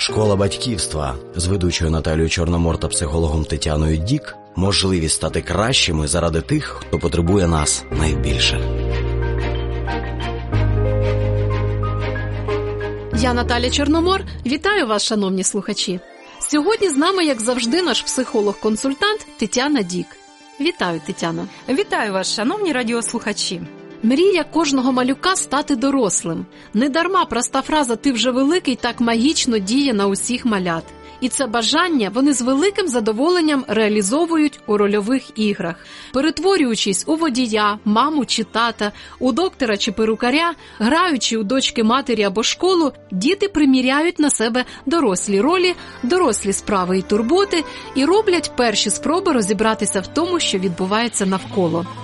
Школа батьківства з ведучою Наталією Чорномор та психологом Тетяною Дік. Можливість стати кращими заради тих, хто потребує нас найбільше. Я Наталя Чорномор. Вітаю вас, шановні слухачі. Сьогодні з нами, як завжди, наш психолог-консультант Тетяна Дік. Вітаю, Тетяно. Вітаю вас, шановні радіослухачі. Мрія кожного малюка стати дорослим. Недарма проста фраза «ти вже великий» так магічно діє на усіх малят. І це бажання вони з великим задоволенням реалізовують у рольових іграх. Перетворюючись у водія, маму чи тата, у доктора чи перукаря, граючи у дочки матері або школу, діти приміряють на себе дорослі ролі, дорослі справи і турботи і роблять перші спроби розібратися в тому, що відбувається навколо.